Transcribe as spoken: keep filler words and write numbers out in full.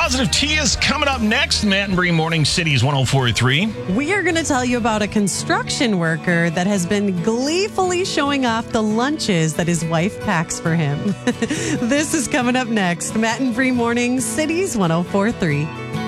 Positive Tea is coming up next. Matt and Bree Morning City's one oh four point three. We are going to tell you about a construction worker that has been gleefully showing off the lunches that his wife packs for him. This is coming up next. Matt and Bree Morning City's one oh four point three.